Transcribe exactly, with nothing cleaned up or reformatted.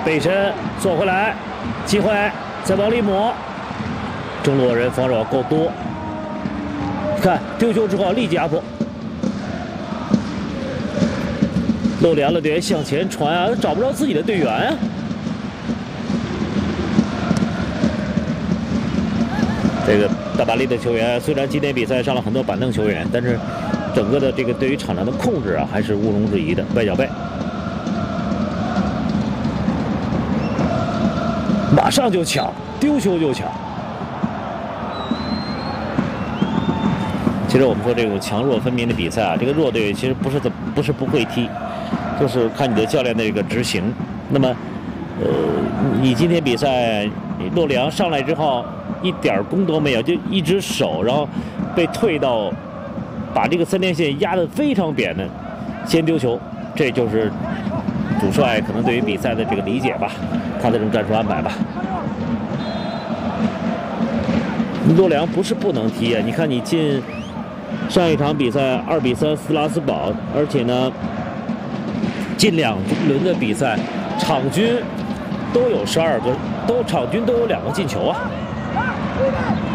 背身做回来，机会再往里抹，中路人防守够多。看丢球之后立即压迫，洛里昂的队员向前传啊，他找不着自己的队员啊。这个大巴黎的球员虽然今天比赛上了很多板凳球员，但是整个的这个对于场上的控制啊，还是毋庸置疑的。外脚背，马上就抢，丢球就抢。其实我们说这种强弱分明的比赛啊，这个弱队其实不是怎不是不会踢，就是看你的教练的这个执行。那么，呃，你今天比赛洛里昂上来之后。一点功都没有，就一只手，然后被退到，把这个三连线压得非常扁的，先丢球，这就是主帅可能对于比赛的这个理解吧，他的这种战术安排吧。洛里昂不是不能踢啊，你看你进上一场比赛二比三斯拉斯堡，而且呢，近两轮的比赛场均都有十二个，都场均都有两个进球啊。